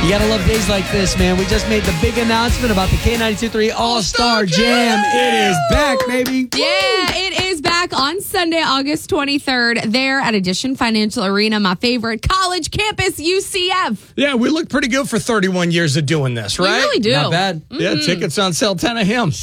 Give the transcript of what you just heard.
You gotta love days like this, man. We just made the big announcement about the K92.3 All-Star Jam. It is back, baby. Yeah, it is back on Sunday, August 23rd, there at Addition Financial Arena, my favorite college campus, UCF. Yeah, we look pretty good for 31 years of doing this, right? We really do. Not bad. Yeah, tickets on sale, 10 of him.